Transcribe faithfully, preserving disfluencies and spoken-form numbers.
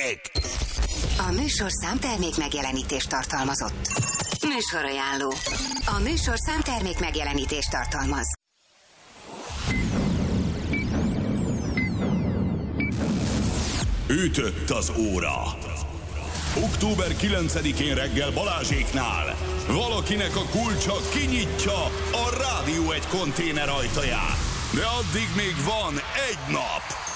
Tessék! A műsor számtermék megjelenítést tartalmazott. Műsorajánló. A műsor számtermék megjelenítést tartalmaz. Ütött az óra. október kilencedikén reggel Balázséknál valakinek a kulcsa kinyitja a Rádió egy konténer ajtaját. De addig még van egy nap.